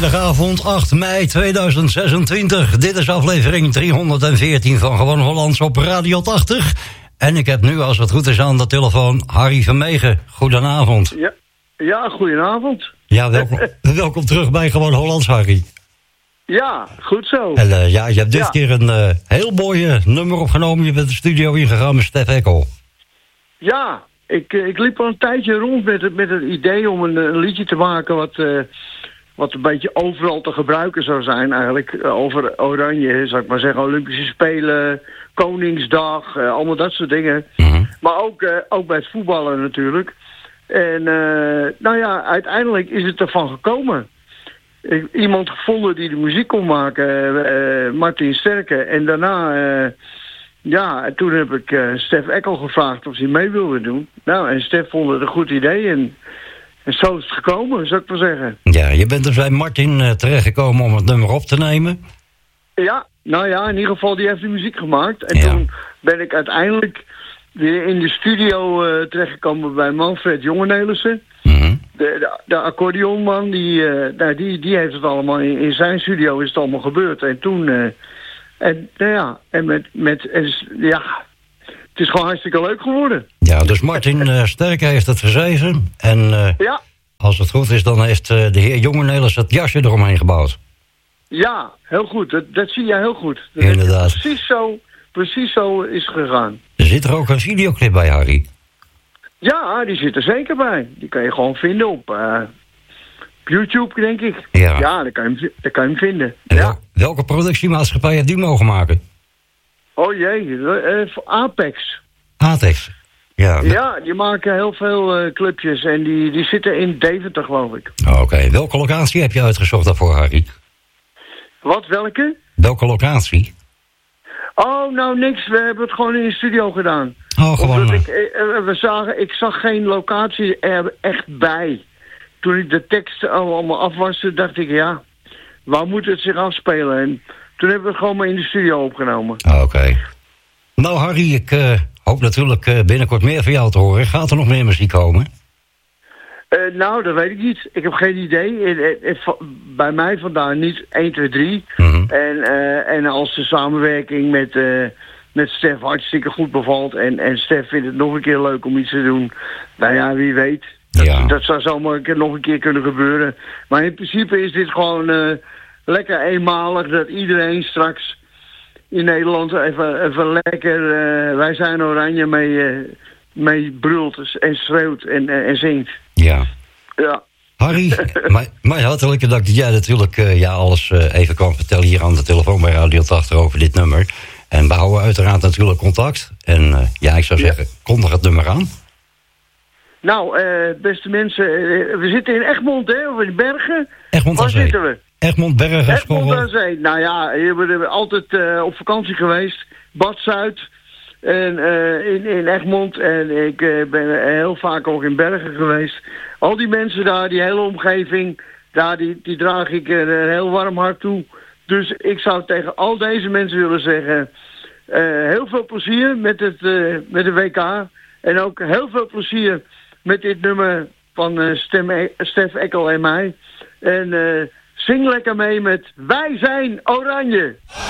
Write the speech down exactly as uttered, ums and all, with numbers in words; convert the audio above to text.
vrijdagavond acht mei tweeduizend zesentwintig. Dit is aflevering driehonderdveertien van Gewoon Hollands op Radio tachtig. En ik heb nu, als het goed is, aan de telefoon Harry Vermegen. Goedenavond. Ja, ja goedenavond. Ja, welkom, welkom terug bij Gewoon Hollands, Harry. Ja, goed zo. En uh, ja, je hebt dit ja. keer een uh, heel mooi nummer opgenomen. Je bent de studio ingegaan met Stef Eckel. Ja, ik, ik liep al een tijdje rond met het, met het idee om een, een liedje te maken wat, uh, wat een beetje overal te gebruiken zou zijn eigenlijk. Uh, over Oranje, zou ik maar zeggen, Olympische Spelen, Koningsdag, uh, allemaal dat soort dingen. Mm-hmm. Maar ook, uh, ook bij het voetballen natuurlijk. En uh, nou ja, uiteindelijk is het ervan gekomen. Ik, iemand gevonden die de muziek kon maken, uh, Martin Sterke. En daarna, uh, ja, toen heb ik uh, Stef Eckel gevraagd of hij mee wilde doen. Nou, en Stef vond het een goed idee en, en zo is het gekomen, zou ik maar zeggen. Ja, je bent dus bij Martin uh, terechtgekomen om het nummer op te nemen. Ja, nou ja, in ieder geval, die heeft de muziek gemaakt. En ja. toen ben ik uiteindelijk weer in de studio uh, terechtgekomen bij Manfred Jongenelissen. Mm-hmm. De, de, de accordeonman, die, uh, nou, die, die heeft het allemaal, in, in zijn studio is het allemaal gebeurd. En toen, uh, en nou ja, en met, met en, ja, het is gewoon hartstikke leuk geworden. Ja, dus Martin uh, Sterke heeft het geschreven. En uh, ja. als het goed is, dan heeft uh, de heer Jongenelissen het jasje eromheen gebouwd. Ja, heel goed. Dat, dat zie je heel goed. Dat inderdaad. Precies zo, precies zo is het gegaan. Er zit er ook een videoclip bij, Harry. Ja, die zit er zeker bij. Die kan je gewoon vinden op, uh, op YouTube, denk ik. Ja, ja daar, kan je hem, daar kan je hem vinden. En ja. wel, welke productiemaatschappij heeft die mogen maken? Oh jee, uh, Apex. Apex. Ja, ja, die maken heel veel uh, clubjes en die, die zitten in Deventer, geloof ik. Oké, okay. Welke locatie heb je uitgezocht daarvoor, Harry? Wat, welke? Welke locatie? Oh, nou niks. We hebben het gewoon in de studio gedaan. Oh, gewoon. Ik, we zagen, ik zag geen locatie er echt bij. Toen ik de tekst allemaal afwaste, dacht ik, ja, waar moet het zich afspelen? En toen hebben we het gewoon maar in de studio opgenomen. Oké. Okay. Nou, Harry, ik uh, hoop natuurlijk uh, binnenkort meer van jou te horen. Gaat er nog meer muziek komen? Uh, nou, dat weet ik niet. Ik heb geen idee. Het, het, het, bij mij vandaar niet één, twee, drie. Mm-hmm. En, uh, en als de samenwerking met, uh, met Stef hartstikke goed bevalt... En, en Stef vindt het nog een keer leuk om iets te doen... Nou ja, wie weet. Dat, ja. dat zou zomaar een keer, nog een keer kunnen gebeuren. Maar in principe is dit gewoon uh, lekker eenmalig... dat iedereen straks in Nederland even, even lekker... Uh, wij zijn Oranje mee, uh, mee brult en schreeuwt en, uh, en zingt. Ja. Ja. Harry, mijn, mijn hartelijke dank dat jij natuurlijk uh, ja, alles uh, even kwam vertellen hier aan de telefoon bij Radio tachtig over dit nummer. En we houden uiteraard natuurlijk contact. En uh, ja, ik zou zeggen, ja. kondig het nummer aan. Nou, uh, beste mensen, uh, we zitten in Egmond, hè, of in Bergen. Egmond Waar zitten we? Egmond, Bergen, Egmond aan Zee. Nou ja, we zijn altijd uh, op vakantie geweest. Bad Zuid. En uh, in, in Egmond. En ik uh, ben heel vaak ook in Bergen geweest. Al die mensen daar, die hele omgeving, daar die, die draag ik een heel warm hart toe. Dus ik zou tegen al deze mensen willen zeggen... Uh, heel veel plezier met het, uh, met de W K. En ook heel veel plezier met dit nummer van uh, Stem, Stef Eckel en mij. En uh, zing lekker mee met Wij zijn Oranje.